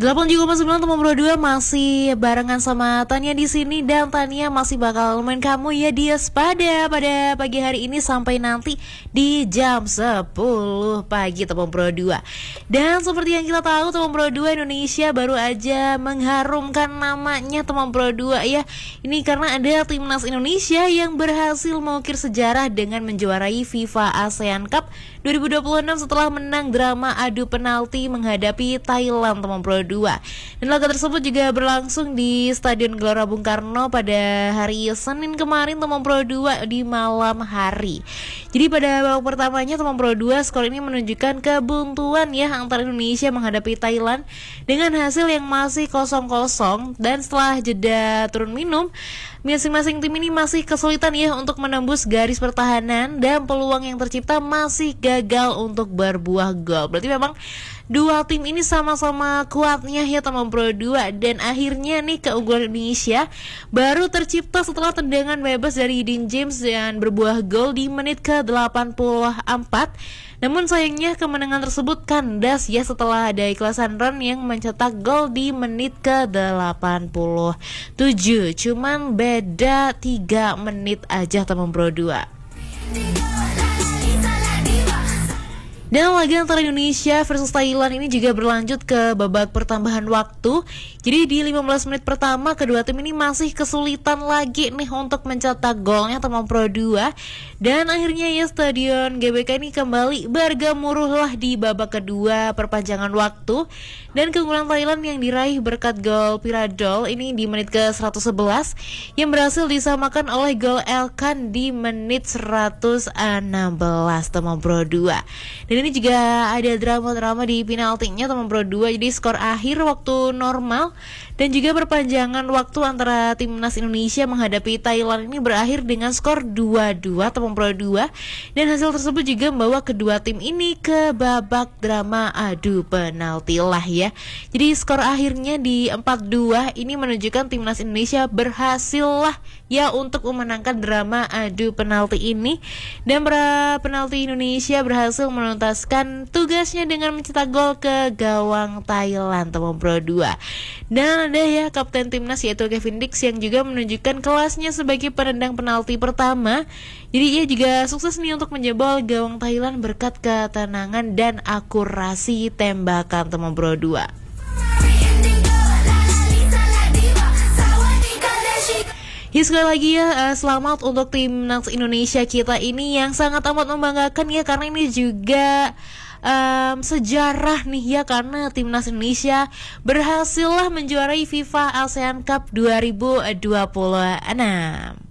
87,9 Teman Bro 2 masih barengan sama Tania di sini, dan Tania masih bakal nemenin kamu ya di Espada pada pagi hari ini sampai nanti di jam 10 pagi Teman Bro 2. Dan seperti yang kita tahu, Teman Bro 2, Indonesia baru aja mengharumkan namanya Teman Bro 2 ya. Ini karena ada timnas Indonesia yang berhasil mengukir sejarah dengan menjuarai FIFA ASEAN Cup 2026 setelah menang drama adu penalti menghadapi Thailand Teman Bro 2. Dan laga tersebut juga berlangsung di Stadion Gelora Bung Karno pada hari Senin kemarin Teman Bro 2 di malam hari. Jadi pada babak pertamanya Teman Bro 2, skor ini menunjukkan kebuntuan ya antara Indonesia menghadapi Thailand dengan hasil yang masih 0-0, dan setelah jeda turun minum, masing-masing tim ini masih kesulitan ya untuk menembus garis pertahanan, dan peluang yang tercipta masih gagal untuk berbuah gol. Berarti memang dua tim ini sama-sama kuatnya ya Teman Bro 2. Dan akhirnya nih keunggulan Indonesia baru tercipta setelah tendangan bebas dari Eden James dan berbuah gol di menit ke-84. Namun sayangnya kemenangan tersebut kandas ya setelah ada Iklas Sandron yang mencetak gol di menit ke-87. Cuman beda 3 menit aja Teman Bro 2. Dan laga antara Indonesia versus Thailand ini juga berlanjut ke babak pertambahan waktu. Jadi di 15 menit pertama, kedua tim ini masih kesulitan lagi nih untuk mencetak golnya Teman Bro 2. Dan akhirnya ya Stadion GBK ini kembali bergemuruhlah di babak kedua perpanjangan waktu. Dan keunggulan Thailand yang diraih berkat gol Piradol ini di menit ke-111 yang berhasil disamakan oleh gol Elkan di menit 116 Teman Bro 2. Dan ini juga ada drama-drama di penaltinya Teman Bro 2. Jadi skor akhir waktu normal dan juga perpanjangan waktu antara timnas Indonesia menghadapi Thailand ini berakhir dengan skor 2-2 Teman Bro 2. Dan hasil tersebut juga membawa kedua tim ini ke babak drama adu penalti lah ya. Jadi skor akhirnya di 4-2 ini menunjukkan timnas Indonesia berhasil lah ya untuk memenangkan drama adu penalti ini. Dan para penalti Indonesia berhasil menuntaskan tugasnya dengan mencetak gol ke gawang Thailand Teman Bro 2. Dan ada ya kapten timnas yaitu Kevin Dix yang juga menunjukkan kelasnya sebagai penendang penalti pertama. Jadi ia juga sukses nih untuk menjebol gawang Thailand berkat ketenangan dan akurasi tembakan Teman Bro 2. Ya sekali lagi ya selamat untuk timnas Indonesia kita ini yang sangat amat membanggakan ya, karena ini juga sejarah nih ya, karena timnas Indonesia berhasil lah menjuarai FIFA ASEAN Cup 2026.